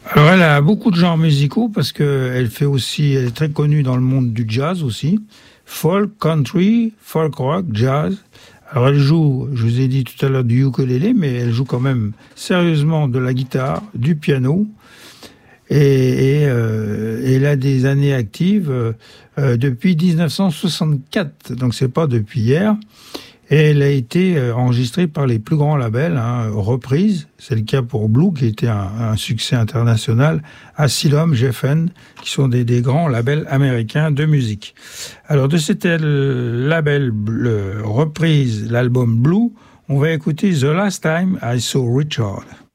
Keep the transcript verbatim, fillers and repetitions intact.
Alors elle a beaucoup de genres musicaux parce que elle fait aussi, elle est très connue dans le monde du jazz aussi, folk, country, folk rock, jazz. Alors elle joue, je vous ai dit tout à l'heure du ukulélé, mais elle joue quand même sérieusement de la guitare, du piano. Et, et, euh, elle a des années actives euh, depuis dix-neuf cent soixante-quatre, donc c'est pas depuis hier. Et elle a été euh, enregistrée par les plus grands labels, hein, Reprise, c'est le cas pour Blue, qui était un, un succès international, Asylum, Geffen, qui sont des, des grands labels américains de musique. Alors de cet euh, label le, Reprise, l'album Blue, on va écouter The Last Time I Saw Richard.